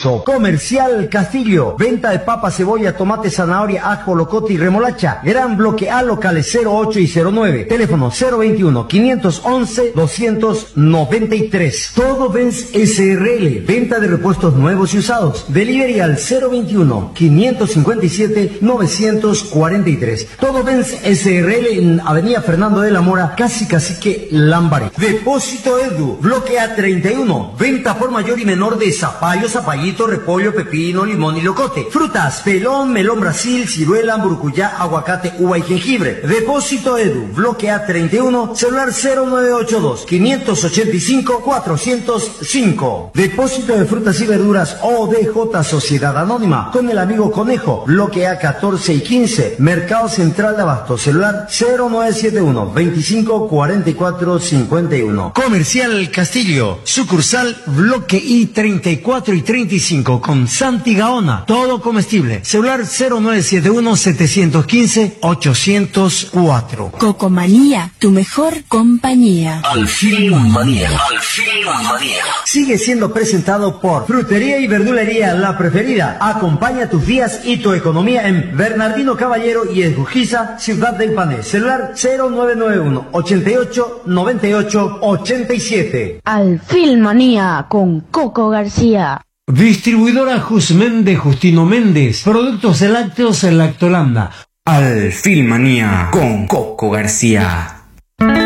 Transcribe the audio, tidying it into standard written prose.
abasto. Comercial Castillo, venta de papa, cebolla, tomate, zanahoria, ajo, locote y remolacha. Gran bloque A, locales 08 y 09. Teléfono 021-511-293. Todo Benz SRL, venta de repuestos nuevos y usados. Delivery al 021-557-943. Todo Benz SRL en Avenida Fernando de la Mora, casi Cacique Lambaré. Depósito Edu, bloque A31, venta por mayor y menor de zapallo, zapallito, repollo, pepino, limón y locote. Frutas, pelón, melón Brasil, ciruela, burucuyá, aguacate, uva y jengibre. Depósito Edu, bloque A31, celular 0982-585-405. Depósito de frutas y verduras ODJ Sociedad Anónima, con el amigo Conejo, bloque A14 y 15, Mercado Central de Abasto, celular 0971-254451. Comercial Castillo, sucursal bloque I34 y 35, con Santi Gaona, todo comestible, celular 0971-715-804. Cocomanía, tu mejor compañía. Alfilmanía. Sigue siendo presentado por Frutería y Verdulería La Preferida. Acompaña tus días y tu economía en Bernardino Caballero y Esgujiza, Ciudad del Pané. Celular 0991-889887. Alfilmanía con Coco García. Distribuidora Jusmen de Justino Méndez. Productos lácteos en Lactolanda. Alfilmanía con Coco García.